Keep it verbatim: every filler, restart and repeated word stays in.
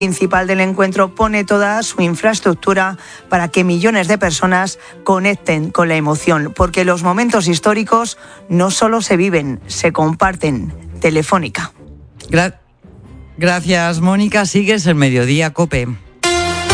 principal del encuentro pone toda su infraestructura para que millones de personas conecten con la emoción, porque los momentos históricos no solo se viven, se comparten. Telefónica. Gra- Gracias, Mónica. Sigues el Mediodía COPE.